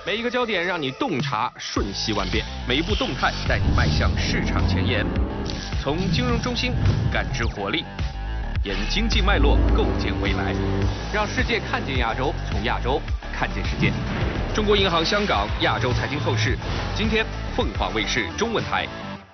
每一个焦点让你洞察瞬息万变，每一步动态带你迈向市场前沿。从金融中心感知活力，沿经济脉络构建未来，让世界看见亚洲，从亚洲看见世界。中国银行香港亚洲财经透视，今天凤凰卫视中文台。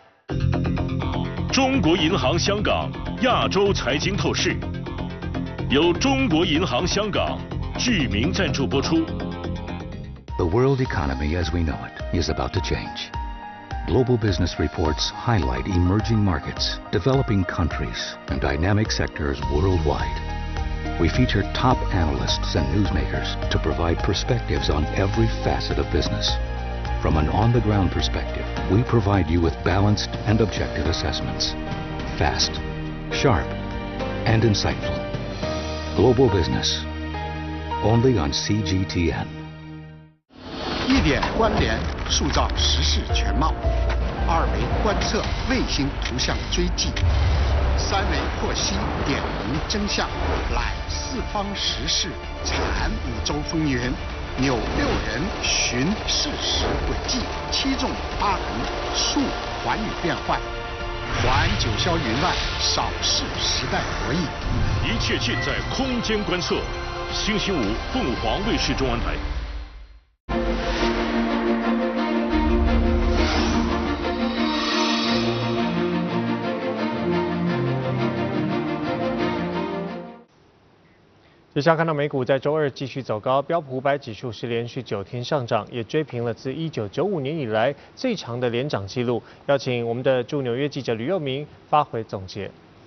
中国银行香港亚洲财经透视，由中国银行香港具名赞助播出。 The world economy as we know it is about to change. Global business reports highlight emerging markets, developing countries, and dynamic sectors worldwide. We feature top analysts and newsmakers to provide perspectives on every facet of business. From an on-the-ground perspective, we provide you with balanced and objective assessments. Fast, sharp, and insightful. Global business. Only on CGTN. 一点关联，塑造时事全貌；二维观测，卫星图像追迹；三维获悉，点明真相；揽四方时事，产五洲风云；纽六人，寻事实轨迹；七纵八横，述寰宇变幻；环九霄云外，扫视时代博弈。 一切尽在空间观测。星期五，凤凰卫视中文台。 接下来看到美股在周二继续走高，标普500指数是连续9天上涨，也追平了自1995年以来最长的连涨纪录。邀请我们的驻纽约记者吕佑明发回总结。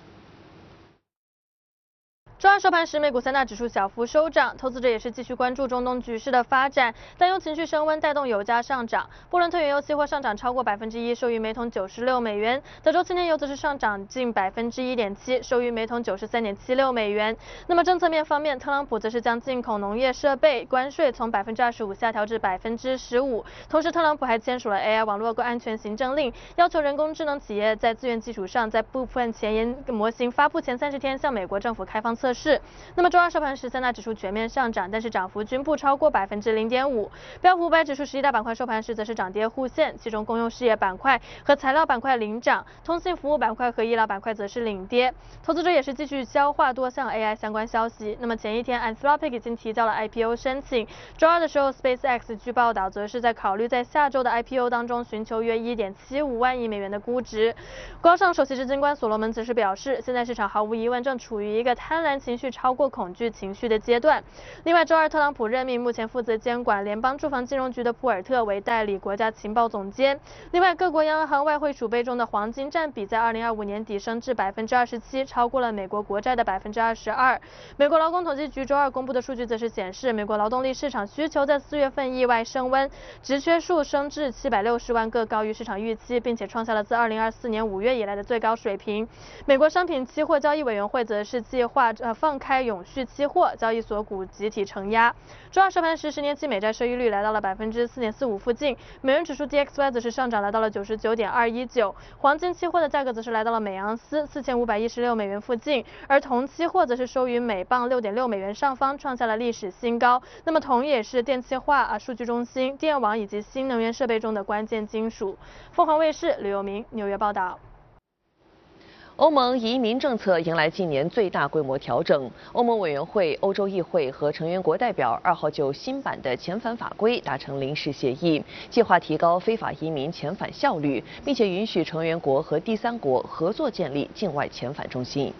周二收盘时，美股三大指数小幅收涨，投资者也是继续关注中东局势的发展，担忧情绪升温带动油价上涨。布伦特原油期货上涨超过1%，收于每桶96美元；德州轻原油则是上涨近1.7%，收于每桶93.76美元。那么政策面方面，特朗普则是将进口农业设备关税从25%下调至15%，同时特朗普还签署了 AI 网络安全行政令，要求人工智能企业在自愿基础上，在部分前沿模型发布前30天向美国政府开放测试。那么周二收盘时，三大指数全面上涨，但是涨幅均不超过0.5%。标普500指数11大板块收盘时则是涨跌互现，其中公用事业板块和材料板块领涨，通信服务板块和医疗板块则是领跌。投资者也是继续消化多项 AI 相关消息。那么前一天 Anthropic 已经提交了 IPO 申请，周二的时候 SpaceX 据报道则是在考虑在下周的 IPO 当中寻求约1.75万亿美元的估值。高盛首席执行官所罗门则是表示，现在市场毫无疑问正处于一个贪婪情绪超过恐惧情绪的阶段。另外，周二特朗普任命目前负责监管联邦住房金融局的普尔特为代理国家情报总监。另外，各国央行外汇储备中的黄金占比在2025年底升至27%，超过了美国国债的22%。美国劳工统计局周二公布的数据则是显示，美国劳动力市场需求在4月份意外升温，职缺数升至760万个，高于市场预期，并且创下了自2024年5月以来的最高水平。美国商品期货交易委员会则是计划放开永续期货，交易所股集体承压。周二收盘时，10年期美债收益率来到了4.45%附近，美元指数 DXY 则是上涨来到了99.219，黄金期货的价格则是来到了每盎司4516美元附近，而铜期货则是收于每磅6.6美元上方，创下了历史新高。那么铜也是电气化、数据中心、电网以及新能源设备中的关键金属。凤凰卫视吕佑明纽约报道。 欧盟移民政策迎来近年最大规模调整。欧盟委员会、欧洲议会和成员国代表2号就新版的遣返法规达成临时协议，计划提高非法移民遣返效率，并且允许成员国和第三国合作建立境外遣返中心。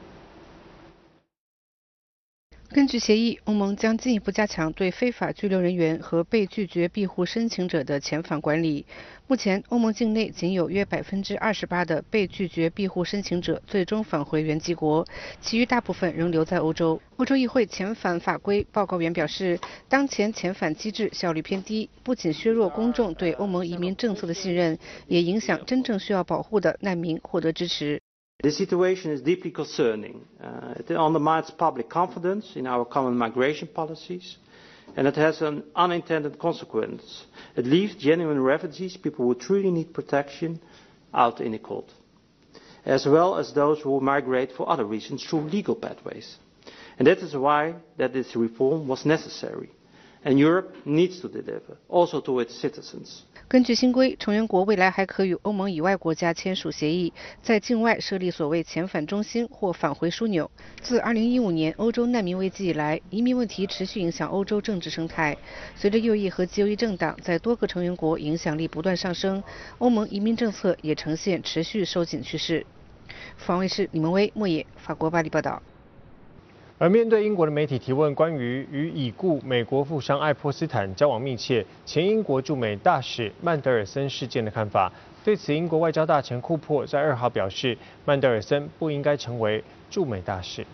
根据协议，欧盟将进一步加强对非法居留人员和被拒绝庇护申请者的遣返管理。目前，欧盟境内仅有约28%的被拒绝庇护申请者最终返回原籍国，其余大部分仍留在欧洲。欧洲议会遣返法规报告员表示，当前遣返机制效率偏低，不仅削弱公众对欧盟移民政策的信任，也影响真正需要保护的难民获得支持。 This situation is deeply concerning. It undermines public confidence in our common migration policies, and it has an unintended consequence. It leaves genuine refugees, people who truly need protection, out in the cold, as well as those who migrate for other reasons through legal pathways. And that is why this reform was necessary. And Europe needs to deliver, also to its citizens. 根据新规，成员国未来还可与欧盟以外国家签署协议，在境外设立所谓遣返中心或返回枢纽。自2015年欧洲难民危机以来，移民问题持续影响欧洲政治生态。随着右翼和极右翼政党在多个成员国影响力不断上升，欧盟移民政策也呈现持续收紧趋势。凤凰卫视李梦薇、莫野，法国巴黎报道。 而面对英国的媒体提问关于与已故美国富商爱泼斯坦交往密切、前英国驻美大使曼德尔森事件的看法，对此英国外交大臣库珀在2号表示，曼德尔森不应该成为驻美大使。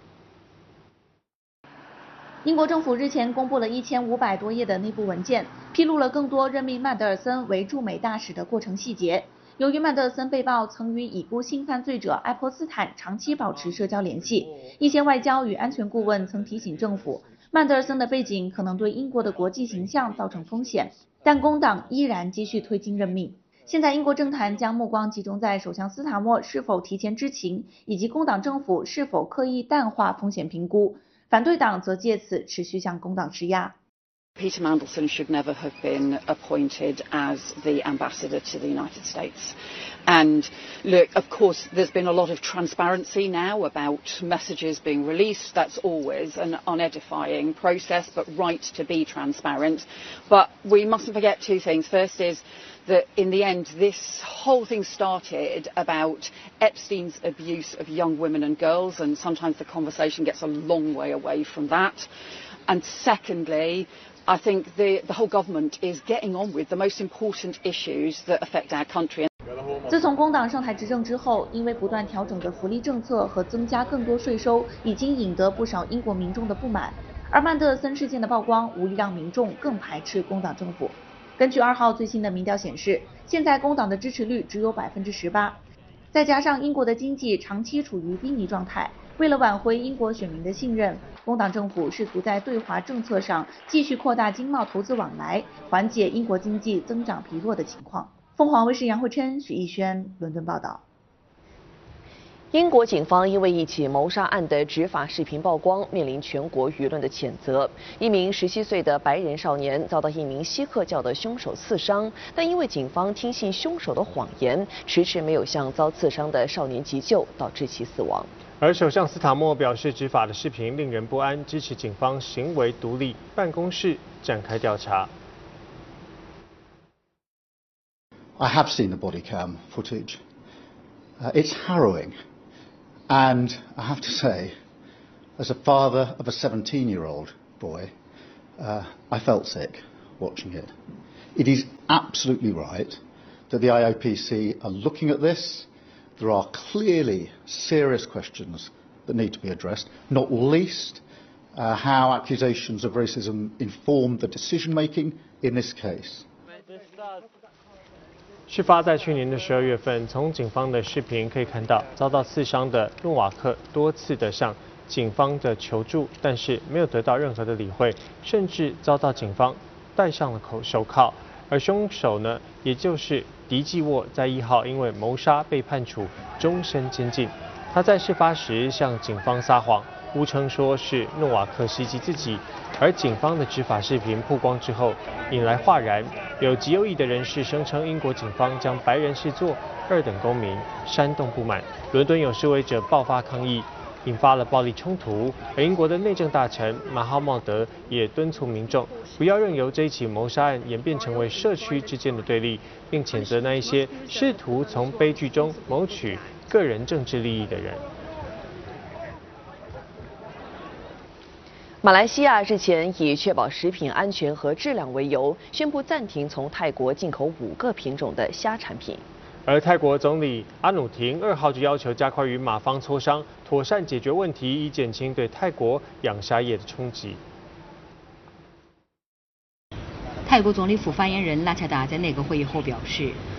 英国政府日前公布了1500多页的内部文件，披露了更多任命曼德尔森为驻美大使的过程细节。由于曼德尔森被曝曾与已故性犯罪者爱泼斯坦长期保持社交联系，一些外交与安全顾问曾提醒政府，曼德尔森的背景可能对英国的国际形象造成风险，但工党依然继续推进任命。现在英国政坛将目光集中在首相斯塔默是否提前知情，以及工党政府是否刻意淡化风险评估，反对党则借此持续向工党施压。 Peter Mandelson should never have been appointed as the ambassador to the United States. And look, of course, there's been a lot of transparency now about messages being released. That's always an unedifying process, but right to be transparent. But we mustn't forget two things. First is that in the end, this whole thing started about Epstein's abuse of young women and girls, and sometimes the conversation gets a long way away from that. And secondly, I think the whole government is getting on with the most important issues that affect our country. 自从工党上台执政之后，因为不断调整的福利政策和增加更多税收，已经引得不少英国民众的不满。而曼德尔森事件的曝光，无疑让民众更排斥工党政府。根据2号最新的民调显示，现在工党的支持率只有18%，再加上英国的经济长期处于低迷状态，为了挽回英国选民的信任，工党政府试图在对华政策上继续扩大经贸投资往来，缓解英国经济增长疲弱的情况。凤凰卫视杨慧琛、许逸轩伦敦报道。 英国警方因为一起谋杀案的执法视频曝光，面临全国舆论的谴责。一名17岁的白人少年遭到一名锡克教的凶手刺伤，但因为警方听信凶手的谎言，迟迟没有向遭刺伤的少年急救，导致其死亡。 而首相斯塔默表示，执法的视频令人不安，支持警方行为独立办公室展开调查。 I have seen the body cam footage. It's harrowing. And I have to say, as a father of a 17-year-old boy, I felt sick watching it. It is absolutely right that the IOPC are looking at this. There are clearly serious questions that need to be addressed, not least how accusations of racism informed the decision-making in this case. 事发在去年的12月份，从警方的视频可以看到，遭到刺伤的诺瓦克多次的向警方的求助，但是没有得到任何的理会，甚至遭到警方戴上了手铐。而凶手呢，也就是迪季沃，在1号因为谋杀被判处终身监禁。他在事发时向警方撒谎，诬称说是诺瓦克袭击自己。而警方的执法视频曝光之后，引来哗然。有极右翼的人士声称，英国警方将白人视作2等公民，煽动不满。伦敦有示威者爆发抗议，引发了暴力冲突。而英国的内政大臣马哈茂德也敦促民众不要任由这一起谋杀案演变成为社区之间的对立，并谴责那一些试图从悲剧中谋取个人政治利益的人。 马来西亚日前以确保食品安全和质量为由，宣布暂停从泰国进口5个品种的虾产品。 而泰国总理阿努廷2号就要求加快与马方磋商，妥善解决问题，以减轻对泰国养虾业的冲击。 泰国总理府发言人拉查达在内阁会议后表示，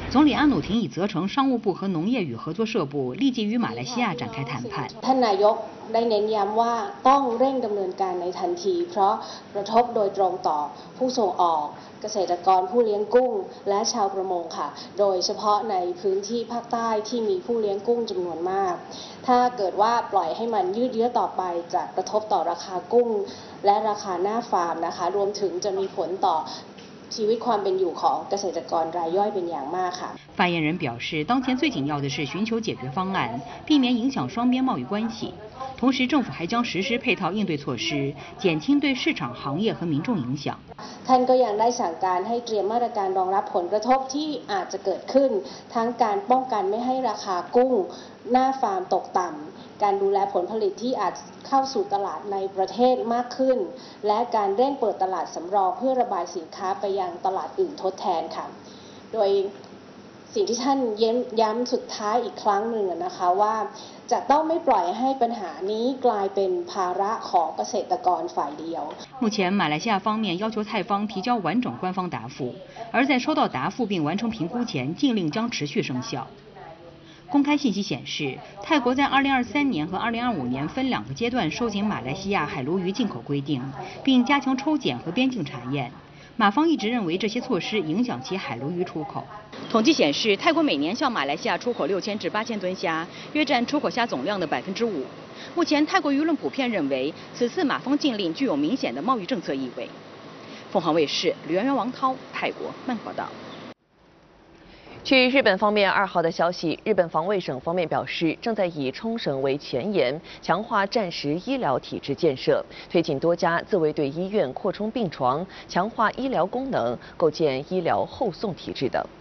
总理阿努廷已责成商务部和农业与合作社部立即与马来西亚展开谈判。 ท่านนายกได้เน้นย้ำว่าต้องเร่งดำเนินการในทันทีเพราะกระทบโดยตรงต่อผู้ส่งออกเกษตรกรผู้เลี้ยงกุ้งและชาวประมงค่ะโดยเฉพาะในพื้นที่ภาคใต้ที่มีผู้เลี้ยงกุ้งจำนวนมากถ้าเกิดว่าปล่อยให้มันยืดเยื้อต่อไปจะกระทบต่อราคากุ้งและราคาหน้าฟาร์มนะคะรวมถึงจะมีผลต่อชีวิตความเป็นอยู่ของเกษตรกรรายย่อยเป็นอย่างมากค่ะ发言人表示，当前最紧要的是寻求解决方案，避免影响双边贸易关系。同时，政府还将实施配套应对措施，减轻对市场、行业和民众影响。 ท่านก็ยังได้สั่งการให้เตรียมมาตรการรองรับผลกระทบที่อาจจะเกิดขึ้นทั้งการป้องกันไม่ให้ราคากุ้งหน้าฟาร์มตกต่ำการดูแลผลผลิตที่อาจเข้าสู่ตลาดในประเทศมากขึ้นและการเร่งเปิดตลาดสำรองเพื่อระบายสินค้าไปยังตลาดอื่นทดแทนค่ะโดยสิ่งที่ท่านย้ำสุดท้ายอีกครั้งหนึ่งนะคะว่าจะต้องไม่ปล่อยให้ปัญหานี้กลายเป็นภาระของเกษตรกรฝ่ายเดียว目前马来西亚方面要求泰方提交完整官方答复，而在收到答复并完成评估前，禁令将持续生效。公开信息显示，泰国在2023年和2025年分2个阶段收紧马来西亚海鲈鱼进口规定，并加强抽检和边境查验。马方一直认为这些措施影响其海鲈鱼出口。统计显示，泰国每年向马来西亚出口6000至8000吨虾，约占出口虾总量的5%。目前，泰国舆论普遍认为，此次马方禁令具有明显的贸易政策意味。凤凰卫视吕媛媛、王涛，泰国慢报道。 据日本方面2号的消息，日本防卫省方面表示，正在以冲绳为前沿，强化战时医疗体制建设，推进多家自卫队医院扩充病床，强化医疗功能，构建医疗后送体制等。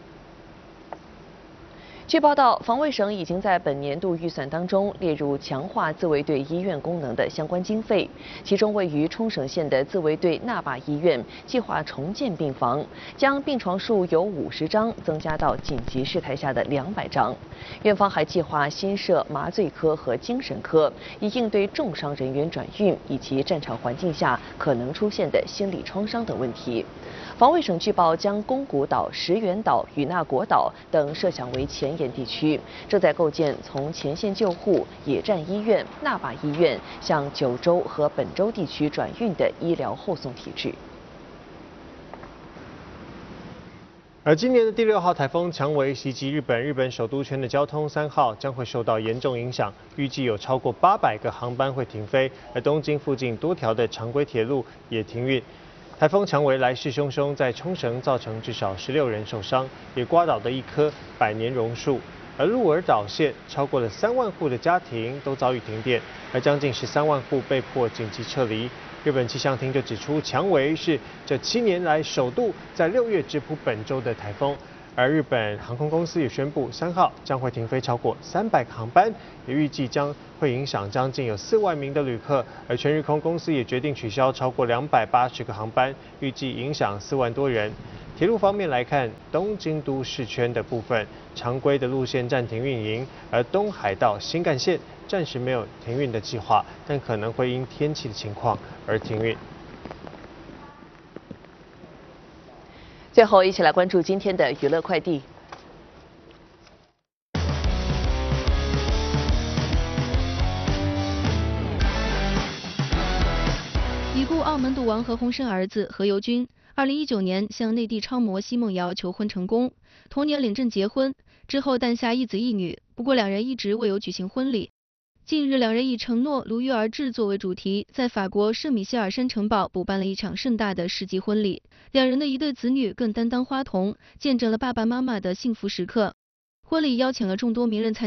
据报道，防卫省已经在本年度预算当中列入强化自卫队医院功能的相关经费，其中位于冲绳县的自卫队那霸医院计划重建病房，将病床数由50张增加到紧急事态下的200张。院方还计划新设麻醉科和精神科，以应对重伤人员转运以及战场环境下可能出现的心理创伤等问题。防卫省据报将宫古岛、石垣岛与那国岛等设想为前沿地区，正在构建从前线救护、野战医院、那霸医院向九州和本州地区转运的医疗后送体制。 而今年的第6号台风强为袭击日本，日本首都圈的交通3号将会受到严重影响，预计有超过800个航班会停飞，而东京附近多条的常规铁路也停运。台风强为来势汹汹，在冲绳造成至少16人受伤，也刮倒了一棵100年榕树。而鹿儿岛县超过了3万户的家庭都遭遇停电，而将近13万户被迫紧急撤离。日本气象厅就指出，强为是这7年来首度在6月直扑本州的台风。而日本航空公司也宣布，3号将会停飞超过300个航班，也预计将会影响将近有4万名的旅客。而全日空公司也决定取消超过280个航班，预计影响4万多人。铁路方面来看，东京都市圈的部分常规的路线暂停运营，而东海道新干线暂时没有停运的计划，但可能会因天气的情况而停运。 最后，一起来关注今天的娱乐快递。 已故澳门赌王何鸿燊儿子何猷君，2019年向内地超模奚梦瑶求婚成功，同年领证结婚，之后诞下一子一女。不过两人一直未有举行婚礼。近日，两人以承诺如约而至作为主题，在法国圣米歇尔山城堡补办了一场盛大的世纪婚礼。两人的一对子女更担当花童，见证了爸爸妈妈的幸福时刻。婚礼邀请了众多名人参